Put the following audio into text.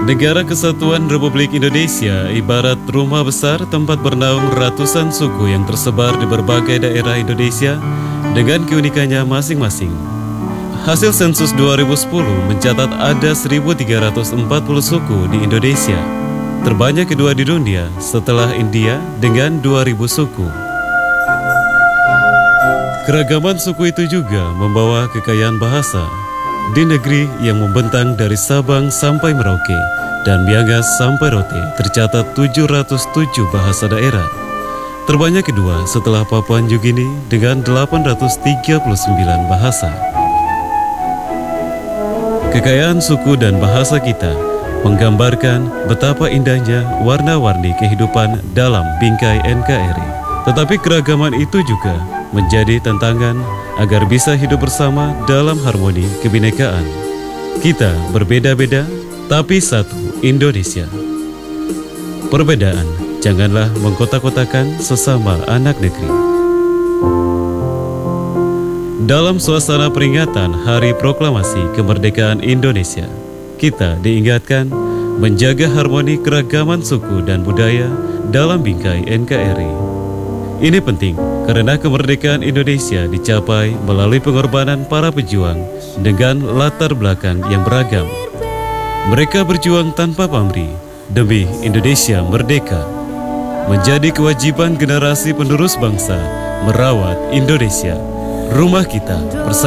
Negara Kesatuan Republik Indonesia ibarat rumah besar tempat bernaung ratusan suku yang tersebar di berbagai daerah Indonesia dengan keunikannya masing-masing. Hasil sensus 2010 mencatat ada 1.340 suku di Indonesia, terbanyak kedua di dunia setelah India dengan 2.000 suku. Keragaman suku itu juga membawa kekayaan bahasa. Di negeri yang membentang dari Sabang sampai Merauke dan Miangas sampai Rote tercatat 707 bahasa daerah. Terbanyak kedua setelah Papua Nugini dengan 839 bahasa. Kekayaan suku dan bahasa kita menggambarkan betapa indahnya warna-warni kehidupan dalam bingkai NKRI. Tetapi keragaman itu juga menjadi tantangan agar bisa hidup bersama dalam harmoni kebinekaan. Kita berbeda-beda, tapi satu Indonesia. Perbedaan janganlah mengkotak-kotakan sesama anak negeri. Dalam suasana peringatan Hari Proklamasi Kemerdekaan Indonesia, kita diingatkan menjaga harmoni keragaman suku dan budaya dalam bingkai NKRI. Ini penting karena kemerdekaan Indonesia dicapai melalui pengorbanan para pejuang dengan latar belakang yang beragam. Mereka berjuang tanpa pamrih demi Indonesia merdeka. Menjadi kewajiban generasi penerus bangsa merawat Indonesia, rumah kita bersama.